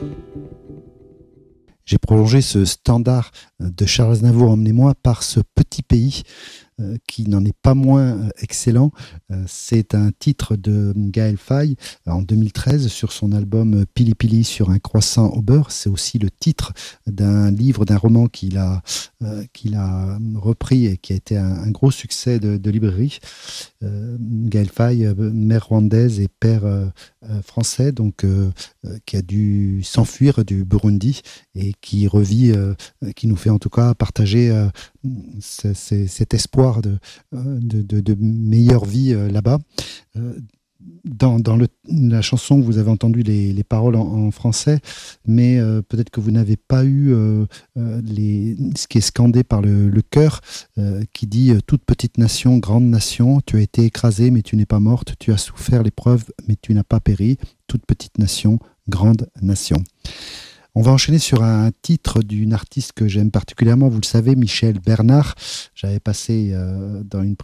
J'ai prolongé ce standard de Charles Aznavour, Emmenez-moi, par ce petit pays qui n'en est pas moins excellent. C'est un titre de Gaël Faye en 2013 sur son album Pili Pili sur un croissant au beurre. C'est aussi le titre d'un livre, d'un roman qu'il a repris et qui a été un gros succès de librairie. Gaël Faye, mère rwandaise et père français, donc qui a dû s'enfuir du Burundi et qui revit, qui nous fait en tout cas partager cet espoir de meilleure vie là-bas. Dans la chanson, vous avez entendu les paroles en français, mais peut-être que vous n'avez pas eu ce qui est scandé par le chœur, qui dit « Toute petite nation, grande nation, tu as été écrasée, mais tu n'es pas morte, tu as souffert l'épreuve, mais tu n'as pas péri. Toute petite nation, grande nation ». On va enchaîner sur un titre d'une artiste que j'aime particulièrement, vous le savez, Michel Bernard. J'avais passé dans une